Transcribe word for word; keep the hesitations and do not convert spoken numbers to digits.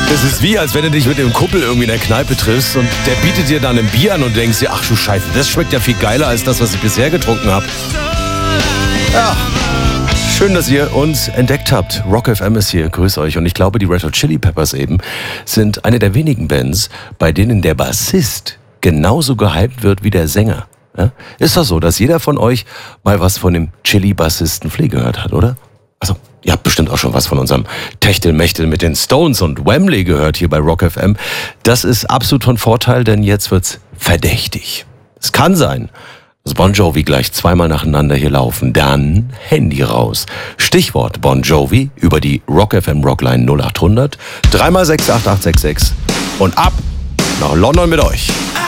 Das ist wie, als wenn du dich mit dem Kumpel irgendwie in der Kneipe triffst und der bietet dir dann ein Bier an und denkst dir, ach du Scheiße, das schmeckt ja viel geiler als das, was ich bisher getrunken habe. Ja, schön, dass ihr uns entdeckt habt. Rock F M ist hier, grüß euch. Und ich glaube, die Red Hot Chili Peppers eben sind eine der wenigen Bands, bei denen der Bassist genauso gehypt wird wie der Sänger. Ja? Ist das so, dass jeder von euch mal was von dem Chili-Bassisten Flea gehört hat, oder? Also, ihr habt bestimmt auch schon was von unserem Techtelmechtel mit den Stones und Wembley gehört hier bei Rock F M. Das ist absolut von Vorteil, denn jetzt wird's verdächtig. Es kann sein, dass Bon Jovi gleich zweimal nacheinander hier laufen. Dann Handy raus. Stichwort Bon Jovi über die Rock F M Rockline null acht hundert drei mal sechs acht acht sechs sechs und ab nach London mit euch.